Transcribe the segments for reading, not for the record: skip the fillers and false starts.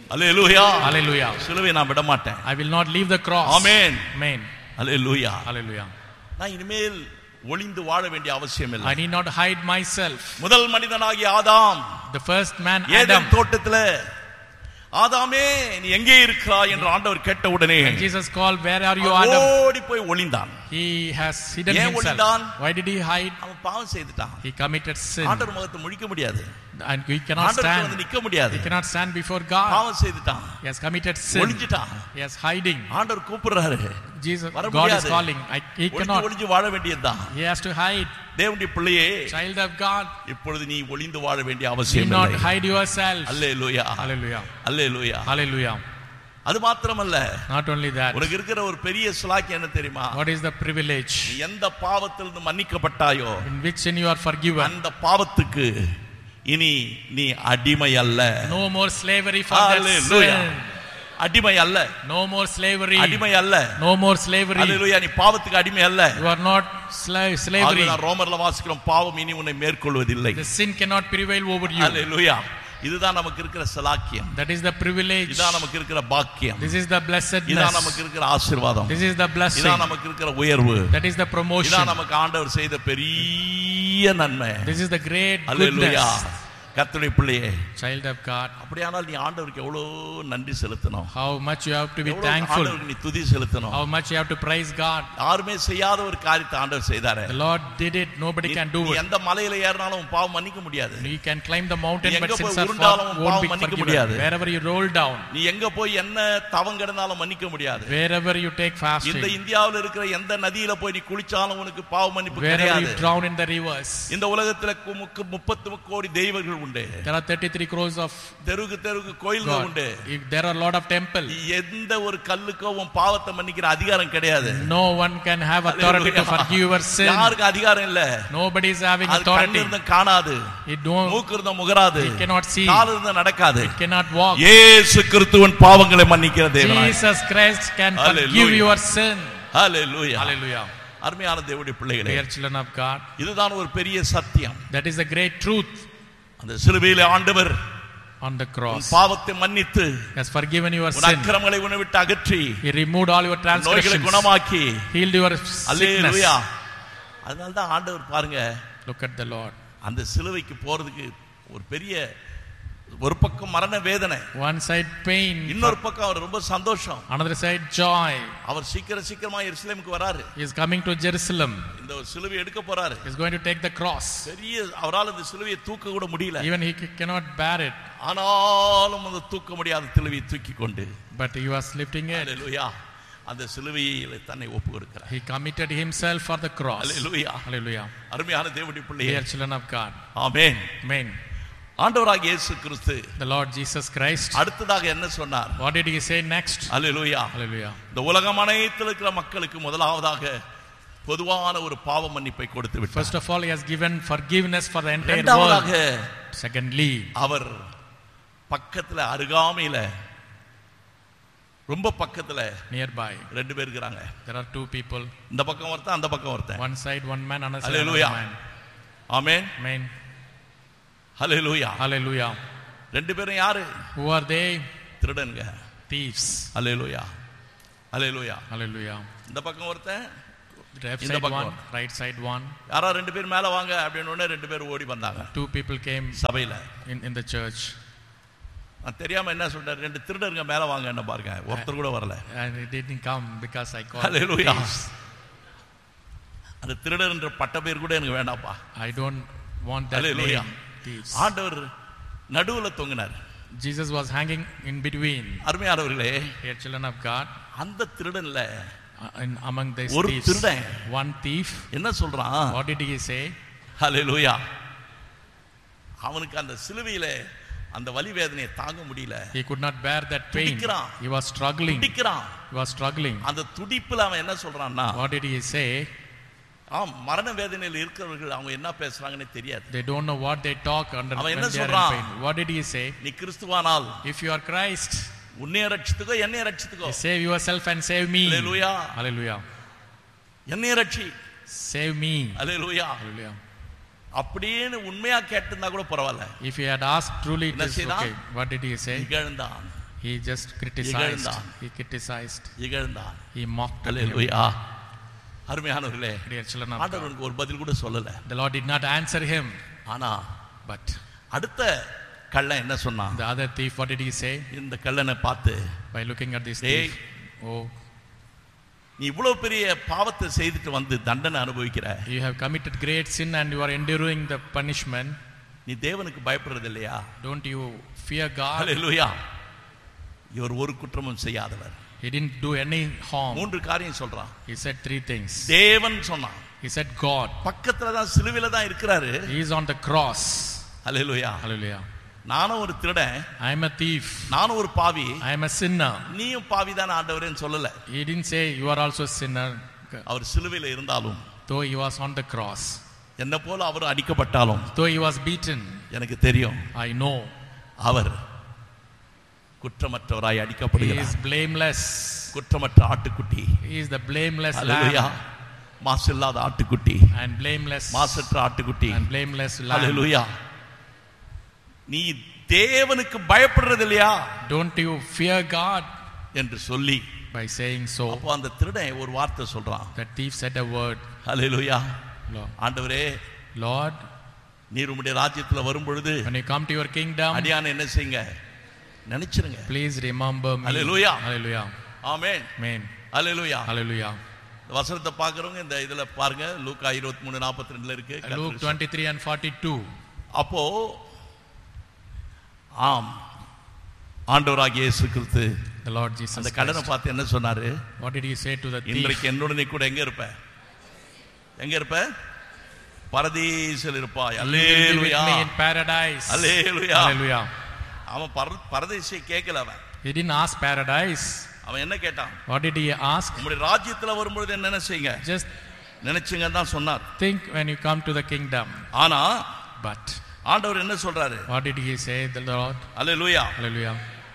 அல்லேலூயா. Hallelujah. சிலுவை நான் விட மாட்டேன். I will not leave the cross. Amen. Amen. Hallelujah. Hallelujah. நான் இனிமேல் ஒளிந்து வாழ வேண்டிய அவசியம் இல்லை. I need not hide myself. முதல் மனிதனாகிய ஆதாம், The first man Adam, Eden தோட்டத்திலே ஆதாமே நீ எங்கே இருக்கிறாய் என்று ஆண்டவர் கேட்ட உடனே and Jesus called, where are you, Adam? ஓடி போய் ஒளிந்தான். He has hidden ஏன் himself. ஒளிந்தான்? Why did he hide? அவன் பாவம் செய்துட்டான். He committed sin, ஆண்டவர் முகத்தை முழிக்க முடியாது. and he cannot ஆண்டவருக்கு வந்து stand. நிக்க முடியாது. He cannot stand before God. பாவம் செய்துட்டான். He has committed sin. ஒளிஞ்சிட்டான். He is hiding. ஆண்டவர் கூப்பிடுறாரு. Jesus, வர God is முடியாது. calling. He cannot. ஒளிஞ்சு வாழ வேண்டியதுதான். He has to hide. தேவனுடைய பிள்ளையே, Child of God, இப்பொழுது நீ ஒளிந்து வாழ வேண்டிய do அவசியம் not இல்லை. hide yourself. அல்லேலூயா. Hallelujah. அல்லேலூயா. Hallelujah. அது மாத்திரமல்ல, Not only that, உனக்கு இருக்கிற ஒரு பெரிய சுலாக்கியம் என்ன தெரியுமா? what is the privilege நீ எந்த பாவத்திலிருந்து மன்னிக்கப்பட்டாயோ in which sin you are forgiven? அந்த பாவத்துக்கு இனி நீ அடிமை அல்ல. No more slavery for that Hallelujah. sin. அடிமை அல்ல. No more slavery. அடிமை அல்ல. No more slavery. அல்லேலூயா. நீ பாவத்துக்கு அடிமை அல்ல. You are not slavery. நான் ரோமர்ல வாசிக்கிறோம், பாவம் இனி உன்னை மேற்கொள்வதில்லை. The sin cannot prevail over you. அல்லேலூயா. இதுதான் நமக்கு இருக்கிற சலாக்கியம். That is the privilege. இதுதான் நமக்கு இருக்கிற பாக்கியம். This is the blessedness. இதுதான் நமக்கு இருக்கிற ஆசீர்வாதம். This is the blessing. இதுதான் நமக்கு இருக்கிற உயர்வு. That is the promotion. இதுதான் நமக்கு ஆண்டவர் செய்த பெரிய நன்மை. This is the great hallelujah. goodness. கர்த்தருடைய பிள்ளையே, Child of God, அப்படியானால் நீ ஆண்டவருக்கு எவ்வளவு நன்றி செலுத்தணும். how much you have to be எவ்வளவு thankful. ஆண்டவருக்கு நீ துதி செலுத்தணும். How much you have to praise God. யாருமே செய்யாத ஒரு காரியத்தை ஆண்டவர் செய்தாரே. The Lord did it. Nobody can do நீ it. எந்த மலையில ஏறினாலும் உன் பாவம் மன்னிக்க முடியாது. You can climb the mountain, நீ but எங்க sins போய் are உருண்டாலும் won't பாவம் be மன்னிக்க forgiven. முடியாது. Wherever you roll down, நீ எங்க போய் என்ன தவம் கிடந்தாலும் மன்னிக்க முடியாது. wherever you take இந்த fasting, இந்தியாவில் இருக்கிற எந்த நதியில போய் நீ குளிச்சாலும் உனக்கு பாவ மன்னிப்பு wherever கிடையாது. you drown in the rivers. இந்த உலகத்துல 30 கோடி தெய்வங்கள் உண்டு. There are 33 crores of தெருக்கு கோயில்கள் உண்டு. There are a lot of temples. எந்த ஒரு கல்லுக்கோ உன் பாவத்தை மன்னிக்கிற அதிகாரம் கிடையாது. No one can have authority to forgive your sin. யாருக்கு அதிகாரம் இல்ல. Nobody is having அது authority. கண்ணு இருந்தா காணாது. It don't. மூக்கு இருந்தா முகராது. It cannot see. கால் இருந்தா நடக்காது. It cannot walk. இயேசு கிறிஸ்துவின் பாவங்களை மன்னிக்கிற தேவன். Jesus Christ can forgive your sin. Hallelujah. Hallelujah. அருமையான தேவனுடைய பிள்ளைகளே, Dear children of God, இதுதான் ஒரு பெரிய சத்தியம். that is the great truth. அந்த சிலுவையிலே ஆண்டவர் On the cross, பாவத்தை மன்னித்து has forgiven your உன் sin. அக்கிரமங்களை உன்னை விட்டு அகற்றி He removed all your நோய்களை transgressions, குணமாக்கி healed your sickness. அல்லேலூயா. அதனால தான் ஆண்டவர் பாருங்க, Look at the Lord. அந்த சிலுவைக்கு போறதுக்கு ஒரு பெரிய, ஒரு பக்கம் மரண வேதனை, One side pain, இன்னொரு பக்கம் அவர் ரொம்ப சந்தோஷம். another side joy. அவர் சீக்கிரமா எருசலேமுக்கு வராரு. He is coming to Jerusalem. இந்த சிலுவை எடுக்க போறாரு. He is going to take the cross. பெரிய, அவரால் இந்த சிலுவையை தூக்க கூட முடியல. Even he cannot bear it, ஆனாலும் அந்த தூக்க முடியாத சிலுவையை தூக்கி கொண்டு, but he was lifting it. அல்லேலூயா, அந்த சிலுவையிலே தன்னை ஒப்பு கொடுக்கிறார். He committed himself for the cross. Hallelujah. Hallelujah. அருமையான தேவனுடைய பிள்ளையே, Dear children of God, amen. amen. ஆண்டவராகிய இயேசு கிறிஸ்து The Lord Jesus Christ, அடுத்ததாக என்ன சொன்னார்? what did he say next? Hallelujah. Hallelujah. இந்த உலகம் அனைத்தில் இருக்கிற மக்களுக்கு முதலாவதாக பொதுவான ஒரு பாவ மன்னிப்பை கொடுத்து விட்டார். First of all, he has given forgiveness for the entire இரண்டாவதாக world. Secondly, அவர் பக்கத்துல, அருகாமையில, ரொம்ப பக்கத்துல nearby, ரெண்டு பேர் இருக்காங்க. there are two people. இந்த பக்கம் ஒருத்தன், அந்த பக்கம் ஒருத்தன். One side one man, another side Hallelujah. another man. ஆமென். Amen. ஹல்லேலூயா. Hallelujah. ரெண்டு பேரும் யாரு? Who are they? திருடனுங்க. Thieves. Hallelujah. Hallelujah. Hallelujah. இந்த பக்கம் ஒருத்தன், Left இந்த side பக்கம் one, right side one. யாரா ரெண்டு பேர் மேல வாங்க அப்படின்னு உடனே ரெண்டு பேர் ஓடி வந்தாங்க. Two people came சபையில. in the church. நான் தெரியாம என்ன சொல்றேன், ரெண்டு திருடருங்க மேல வாங்க என்ன பாருங்க, ஒருத்தர் கூட வரல. And it didn't come because I called hallelujah. thieves. அந்த திருடர் என்ற பட்ட பேர் கூட எனக்கு வேண்டாம்ப்பா. I don't want that Hallelujah. name. Thieves. ஆண்டவர் நடுவுல தொங்கினார். Jesus was hanging in between. அருமையானவர்களே, Dear children of God, அந்த திருடன்ல among these ஒரு thieves, திருடன் one thief, என்ன சொல்றான்? what did he say? ஹல்லேலூயா. அவனுக்கு அந்த சிலுவையில அந்த வலி வேதனையை தாங்க முடியல. He could not bear that pain. துடிக்கிறான். He was struggling. துடிக்கிறான். He was struggling. அந்த துடிப்புல அவன் என்ன சொல்றான்னா, What did he say? மரண வேதனையில் இருக்கிறவர்கள் அவங்க என்ன பேசுறாங்கன்னு தெரியாது. They don't know what they talk under அவன் when என்ன they are in சொல்றான்? pain. What did he say? நீ கிறிஸ்துவானால் If you are Christ, உன்னைய ரட்சித்துக்கோ என்னைய ரட்சித்துக்கோ. save yourself and save me. Hallelujah. Hallelujah. என்னைய ரட்சி. Save me. ஹல்லேலூயா. Hallelujah. அப்படின்னு உண்மையா கேட்டிருந்தா கூட பரவாயில்ல. If he had asked truly, it is okay. What did he say? இகழ்ந்தான். He just criticized. இகழ்ந்தான். He criticized. இகழ்ந்தான். He mocked at him. அல்லேலூயா. அருமையானவர்களே, Dear children of ஆண்டவர் God. எனக்கு ஒரு பதில் கூட சொல்லல. The Lord did not answer him. ஆனா But அடுத்த கள்ளன் என்ன சொன்னான்? the other thief, what did he say? இந்த கள்ளனை பார்த்து, By looking at this டேய், thief. Oh, நீ இவ்வளவு பெரிய பாவத்தை செய்துட்டு வந்து தண்டனை அனுபவிக்கிற, you have committed great sin and you are enduring the punishment. நீ தேவனுக்கு பயப்படுறது இல்லையா? Don't you fear God? அல்லேலூயா. இவர் ஒரு குற்றமும் செய்யாதவர். He didn't do any harm. மூன்று காரியம் சொல்றான். He said three things. தேவன் சொன்னான். He said God. பக்கத்துல தான் சிலுவையில தான் இருக்கிறாரு. He is on the cross. Hallelujah. Hallelujah. நானும் ஒரு திருடன், I am a thief. நானும் ஒரு பாவி, I am a sinner. நீயும் பாவிதான ஆண்டவரேன்னு சொல்லல. He didn't say you are also a sinner. அவர் சிலுவையில இருந்தாலும், Though he was on the cross. என்ன போல அவர் அடிக்கப்பட்டாலும், Though he was beaten. எனக்கு தெரியும் I know. Our குற்றமற்றவராய் He அடிக்கப்படுகிறார். is blameless. குற்றமற்ற ஆட்டுக்குட்டி. He is the blameless hallelujah. lamb. மாசில்லாத ஆட்டுக்குட்டி, And blameless. மாசற்ற ஆட்டுக்குட்டி. And blameless lamb. அல்லேலூயா. நீ தேவனுக்கு பயப்படுறது இல்லையா Don't you fear God? என்று சொல்லி, By saying so, அப்போ அந்த திருடன் ஒரு வார்த்தை சொல்றான். the thief said a word. Hallelujah. Lord, ஆண்டவரே, Lord, நீர் உம்முடைய ராஜ்யத்துல வரும் பொழுது when you come to your kingdom, அடியானை என்ன செய்யுங்க, நினைச்சிருங்க. please remember me. Hallelujah. Hallelujah. Amen. Amen. Hallelujah. Hallelujah. இந்த வசனத்தை பார்க்கறவங்க இந்த இதுல பாருங்க, லூக்கா 23:42 இருக்கு. Luke 23 and 42. அப்போ ஆம், ஆண்டவராகிய இயேசு கிறிஸ்து The Lord Jesus அந்த கடனை Christ. பார்த்து என்ன சொன்னாரு? What did he say to the thief? இன்றைக்கு என்னோட நீ கூட எங்க இருப்ப? எங்க இருப்ப? பரதீசில் இருப்பாய். You will be with hallelujah. me in paradise. Hallelujah. Hallelujah. அவன் பரதீசியை கேட்கல. அவன் He didn't ask paradise. அவன் என்ன கேட்டான்? What did he ask? உம்முடைய ராஜ்யத்துல வரும்பொழுது என்ன நினைச்சீங்க? Just நினைச்சீங்க தான் சொன்னார். think when you come to the kingdom. ஆனா But ஆண்டவர் என்ன சொல்றாரு? what did he say, the Lord? Hallelujah. Hallelujah.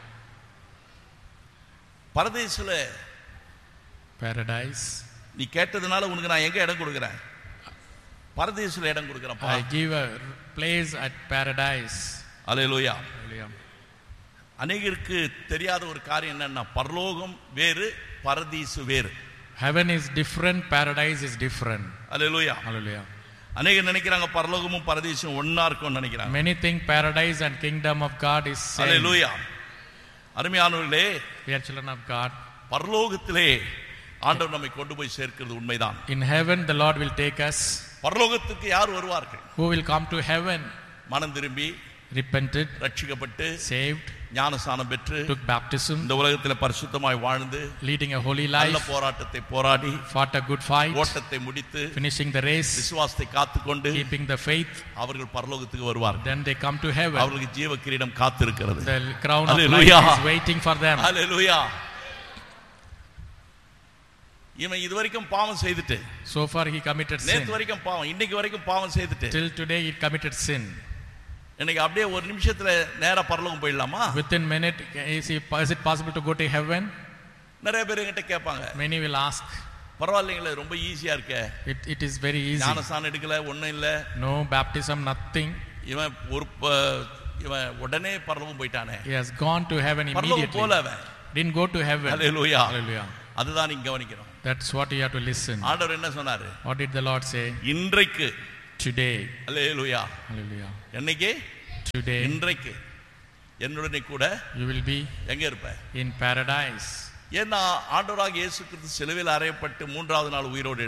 பரதீசில Paradise. நீ கேட்டதுனால உனக்கு நான் எங்க இடம் கொடுக்கிறேன்? பரதீசில இடம் கொடுக்கிறேன்ப்பா. I give a place at paradise. Hallelujah. Hallelujah. அநேகருக்கு தெரியாத ஒரு காரியம் என்னன்னா, பரலோகம் வேறு, பரதீசு வேறு. Heaven is different, paradise is different. Hallelujah. Hallelujah. அநேகர் நினைக்கிறாங்க பரலோகமும் பரதீசும் ஒண்ணா இருக்கும்னு நினைக்கிறாங்க. Many think paradise and kingdom of God is same. அல்லேலூயா. அருமையானவர்களே, We are children of God. பரலோகத்திலே ஆண்டவர் நம்மை கொண்டு போய் சேர்க்கிறது உண்மைதான். In heaven the Lord will take us. பரலோகத்துக்கு யார் வருவார்கள்? Who will come to heaven? மனம் திரும்பி Repented, ரட்சிக்கப்பட்டு saved, ஞானஸ்நானம் பெற்று took baptism, இந்த உலகத்தில் பரிசுத்தமாய் வாழ்ந்து leading a holy நல்ல life, போராட்டத்தை போராடி fought a good fight, ஓட்டத்தை முடித்து finishing the race, விசுவாசத்தை காத்துக்கொண்டு keeping the faith. அவர்கள் பரலோகத்துக்கு வருவார்கள். Then they come to heaven. அவர்களுக்கு ஜீவ கிரீடம் காத்திருக்கிறது. The crown of Hallelujah. life is waiting for them. அல்லேலூயா. இவன் இதுவரைக்கும் பாவம் செய்துட்டு, So far he committed sin. நேத்து வரைக்கும் பாவம், இன்னைக்கு வரைக்கும் பாவம் செய்துட்டு, Till today he committed sin. இன்னைக்கு அப்படியே ஒரு நிமிஷத்துல நேரா பரலோகம் போயிடலாமா? Within minute, is it possible to go to heaven? நிறைய பேர் என்கிட்ட கேட்பாங்க. Many will ask. பரவாயில்லைங்களே, ரொம்ப ஈஸியா இருக்க, It is very easy. ஞானஸ்நானம் எடுக்கல, ஒண்ணும் இல்ல, No baptism, nothing. இவன் இவன் உடனே பரலோகம் போயிட்டானே. He has gone to heaven பரலோகம் immediately. போல அவன். Didn't go to heaven. Hallelujah. Hallelujah. அதுதான் நீங்க கவனிக்கணும். That's what you have to listen. ஆண்டவர் என்ன சொன்னாரு? What did the Lord say? இன்றைக்கு. Today. அல்லேலூயா. Hallelujah. என்னைக்கு? Today. இன்றைக்கு என்னுடனே கூட You will be எங்க இருப்ப? in paradise. ஏன்னா ஆண்டவராகிய இயேசு கிறிஸ்து சிலுவையில் அறையப்பட்டு மூன்றாவது நாள் உயிரோடு